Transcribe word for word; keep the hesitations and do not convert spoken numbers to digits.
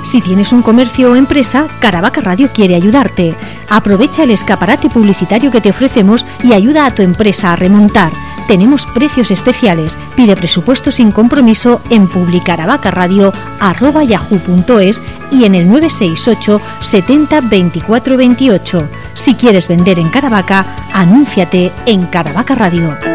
Si tienes un comercio o empresa, Caravaca Radio quiere ayudarte. Aprovecha el escaparate publicitario que te ofrecemos y ayuda a tu empresa a remontar. Tenemos precios especiales. Pide presupuesto sin compromiso en publicaravacaradio arroba yahoo punto es y en el nueve seis ocho setenta veinticuatro veintiocho. Si quieres vender en Caravaca, anúnciate en Caravaca Radio.